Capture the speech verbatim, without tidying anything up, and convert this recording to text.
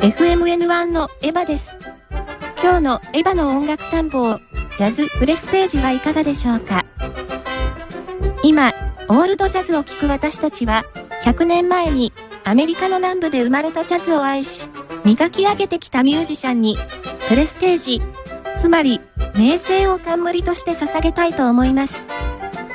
エフエムエヌワン のエヴァです。今日のエヴァの音楽探訪、ジャズプレステージはいかがでしょうか。今、オールドジャズを聴く私たちは、ひゃくねんまえにアメリカの南部で生まれたジャズを愛し、磨き上げてきたミュージシャンに、プレステージ、つまり、名声を冠として捧げたいと思います。